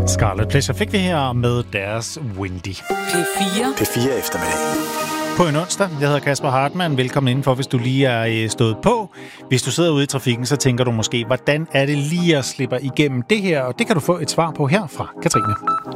Scarlet Pleasure fik vi her med deres Windy. P4 eftermiddag. På en onsdag. Jeg hedder Kasper Hartmann. Velkommen indenfor, hvis du lige er stået på. Hvis du sidder ude i trafikken, så tænker du måske, hvordan er det lige at slippe igennem det her? Og det kan du få et svar på her fra Katrine.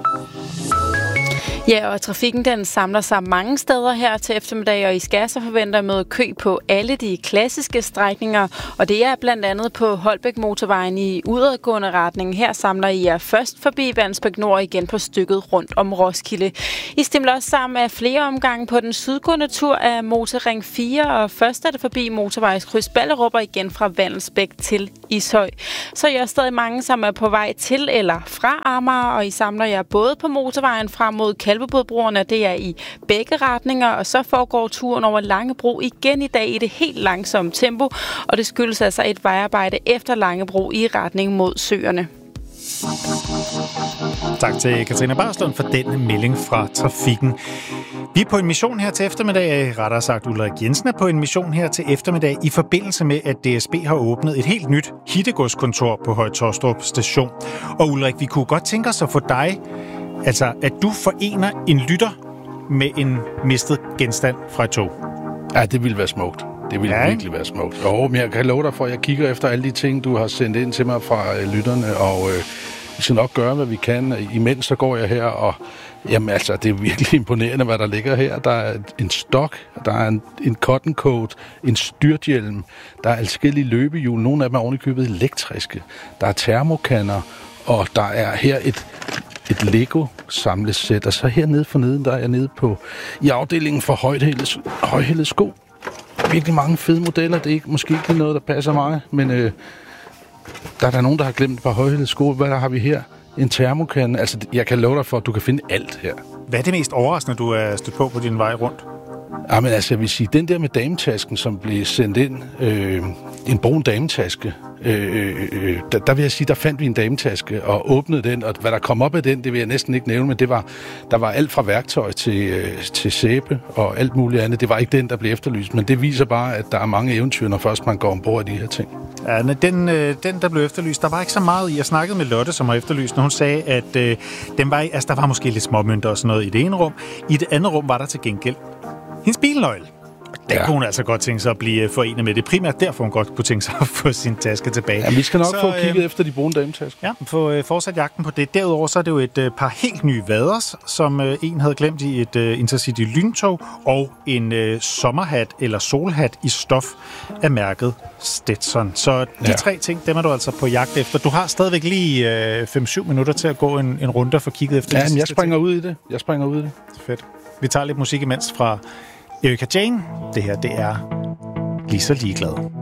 Ja, og trafikken den samler sig mange steder her til eftermiddag, og I skal så forvente at møde kø på alle de klassiske strækninger, og det er blandt andet på Holbæk Motorvejen i udadgående retning. Her samler I jer først forbi Vandsbæk Nord igen på stykket rundt om Roskilde. I stimler også sammen af flere omgange på den sydgående tur af Motorring 4, og først er det forbi motorvejskryds Ballerup og igen fra Vandsbæk til Ishøj. Så er I også stadig mange, som er på vej til eller fra Amager, og I samler jer både på motorvejen frem mod Kalvebodbroerne, det er i begge retninger, og så foregår turen over Langebro igen i dag i det helt langsomme tempo, og det skyldes altså et vejarbejde efter Langebro i retning mod søerne. Tak til Katrine Barslund for den melding fra trafikken. Vi er på en mission her til eftermiddag, rettere sagt Ulrik Jensen er på en mission her til eftermiddag i forbindelse med, at DSB har åbnet et helt nyt hittegodskontor på Høje Taastrup station. Og Ulrik, vi kunne godt tænke os at få dig, altså at du forener en lytter med en mistet genstand fra et tog. Ja, det ville være smukt. Det ville virkelig være smukt. Men jeg kan love dig for, at jeg kigger efter alle de ting, du har sendt ind til mig fra lytterne, og vi skal nok gøre, hvad vi kan. Imens så går jeg her, og jamen altså, det er virkelig imponerende, hvad der ligger her. Der er en stok, der er en cotton coat, en styrthjelm, der er adskillige løbehjul, nogle af dem er ovenikøbet elektriske. Der er termokanner, og der er her et Lego-samlesæt, og så hernede forneden, der er jeg nede i afdelingen for højhælede sko. Virkelig mange fede modeller. Det er måske ikke noget, der passer mig, men der er nogen, der har glemt et par højhælede sko. Hvad har vi her? En termokande. Altså, jeg kan love dig for, at du kan finde alt her. Hvad er det mest overraskende, du er stødt på din vej rundt? Jamen altså, jeg vil sige, den der med dametasken, som blev sendt ind, en brun dametaske, der vil jeg sige, der fandt vi en dametaske og åbnede den, og hvad der kom op af den, det vil jeg næsten ikke nævne, men der var alt fra værktøj til sæbe og alt muligt andet. Det var ikke den, der blev efterlyst, men det viser bare, at der er mange eventyr, når først man går ombord af de her ting. Ja, den, der blev efterlyst, der var ikke så meget i. Jeg snakkede med Lotte, som har efterlyst, når hun sagde, at der var måske lidt småmønter og sådan noget i det ene rum. I det andet rum var der til gengæld hendes bilnøgle. Den kunne hun altså godt tænke sig at blive forenet med. Det er primært derfor, hun godt kunne tænke sig at få sin taske tilbage. Ja, vi skal nok få kigget efter de brune dametasker. Ja, få fortsat jagten på det. Derudover så er det jo et par helt nye vaders, som en havde glemt i et Intercity lyntog, og en sommerhat eller solhat i stof af mærket Stetson. Så de tre ting, dem er du altså på jagt efter. Du har stadigvæk lige 5-7 minutter til at gå en runde og få kigget efter. Ja, men jeg springer ud i det. Fedt. Vi tager lidt musik imens fra Erika Jane. Det her, det er Lige så ligeglad.